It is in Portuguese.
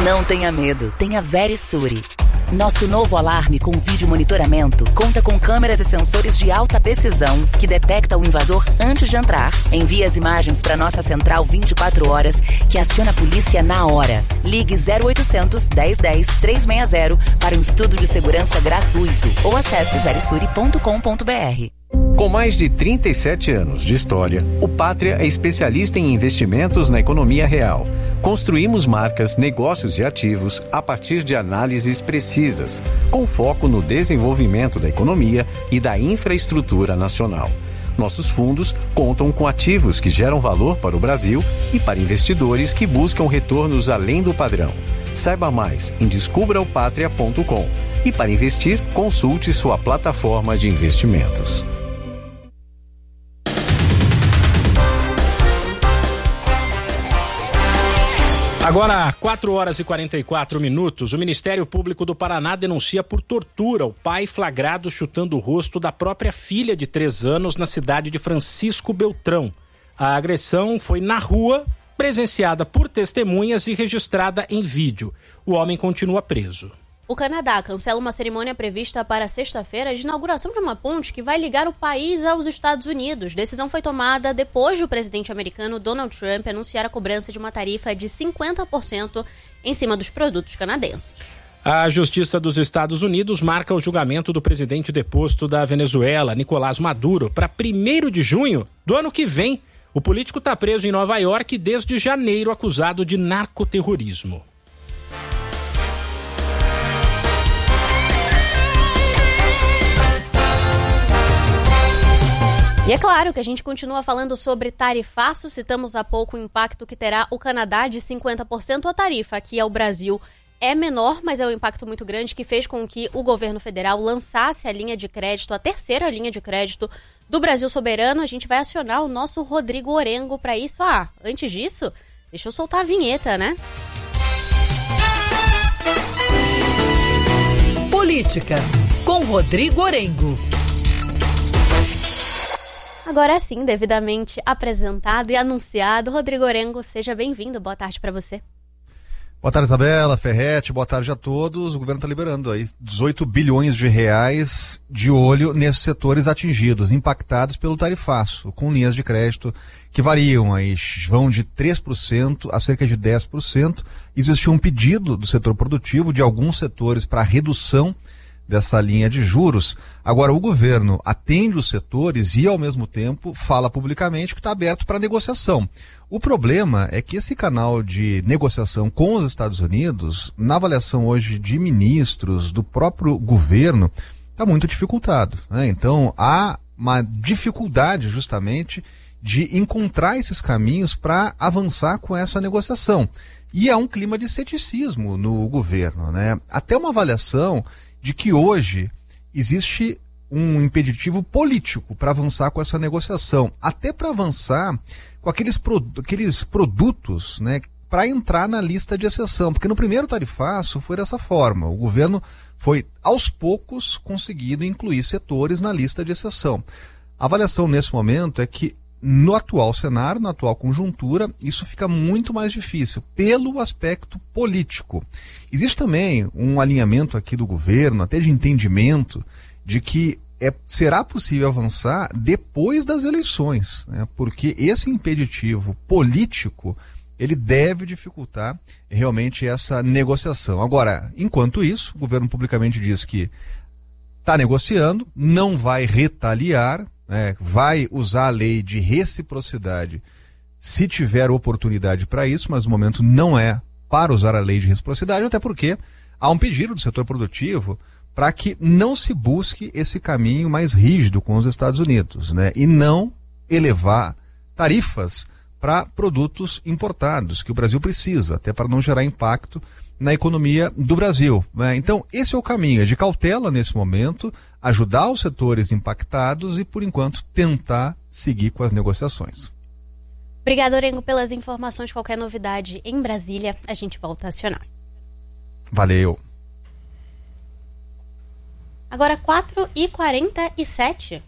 Não tenha medo, tenha Verisure. Nosso novo alarme com vídeo monitoramento conta com câmeras e sensores de alta precisão que detecta o invasor antes de entrar, envia as imagens para nossa central 24 horas, que aciona a polícia na hora. Ligue 0800 1010 360 para um estudo de segurança gratuito ou acesse verisure.com.br. Com mais de 37 anos de história, o Pátria é especialista em investimentos na economia real. Construímos marcas, negócios e ativos a partir de análises precisas, com foco no desenvolvimento da economia e da infraestrutura nacional. Nossos fundos contam com ativos que geram valor para o Brasil e para investidores que buscam retornos além do padrão. Saiba mais em descubraopatria.com e para investir, consulte sua plataforma de investimentos. Agora, 4 horas e 44 minutos, o Ministério Público do Paraná denuncia por tortura o pai flagrado chutando o rosto da própria filha de 3 anos na cidade de Francisco Beltrão. A agressão foi na rua, presenciada por testemunhas e registrada em vídeo. O homem continua preso. O Canadá cancela uma cerimônia prevista para sexta-feira de inauguração de uma ponte que vai ligar o país aos Estados Unidos. Decisão foi tomada depois do presidente americano Donald Trump anunciar a cobrança de uma tarifa de 50% em cima dos produtos canadenses. A Justiça dos Estados Unidos marca o julgamento do presidente deposto da Venezuela, Nicolás Maduro, para 1º de junho do ano que vem. O político está preso em Nova York desde janeiro, acusado de narcoterrorismo. E é claro que a gente continua falando sobre tarifaço, citamos há pouco o impacto que terá o Canadá de 50%. A tarifa aqui ao Brasil é menor, mas é um impacto muito grande que fez com que o governo federal lançasse a linha de crédito, a terceira linha de crédito do Brasil Soberano. A gente vai acionar o nosso Rodrigo Orengo para isso. Antes disso, deixa eu soltar a vinheta, né? Política, com Rodrigo Orengo. Agora sim, devidamente apresentado e anunciado, Rodrigo Orengo, seja bem-vindo. Boa tarde para você. Boa tarde, Isabela, Ferretti, boa tarde a todos. O governo está liberando aí 18 bilhões de reais de olho nesses setores atingidos, impactados pelo tarifaço, com linhas de crédito que variam aí, vão de 3% a cerca de 10%. Existiu um pedido do setor produtivo de alguns setores para redução dessa linha de juros. Agora, o governo atende os setores e, ao mesmo tempo, fala publicamente que está aberto para negociação. O problema é que esse canal de negociação com os Estados Unidos, na avaliação hoje de ministros, do próprio governo, está muito dificultado, né? Então, há uma dificuldade, justamente, de encontrar esses caminhos para avançar com essa negociação. E há um clima de ceticismo no governo, né? Até uma avaliação de que hoje existe um impeditivo político para avançar com essa negociação, até para avançar com aqueles produtos, né, para entrar na lista de exceção, porque no primeiro tarifaço foi dessa forma, o governo foi aos poucos conseguindo incluir setores na lista de exceção. A avaliação nesse momento é que no atual cenário, na atual conjuntura, isso fica muito mais difícil, pelo aspecto político. Existe também um alinhamento aqui do governo, até de entendimento, de que será possível avançar depois das eleições, né? Porque esse impeditivo político, ele deve dificultar realmente essa negociação. Agora, enquanto isso, o governo publicamente diz que está negociando, não vai retaliar, vai usar a lei de reciprocidade se tiver oportunidade para isso, mas no momento não é para usar a lei de reciprocidade, até porque há um pedido do setor produtivo para que não se busque esse caminho mais rígido com os Estados Unidos, né? E não elevar tarifas para produtos importados, que o Brasil precisa, até para não gerar impacto na economia do Brasil, né? Então, esse é o caminho, é de cautela nesse momento, ajudar os setores impactados e, por enquanto, tentar seguir com as negociações. Obrigada, Orengo, pelas informações. Qualquer novidade em Brasília, a gente volta a acionar. Valeu. Agora 4h47.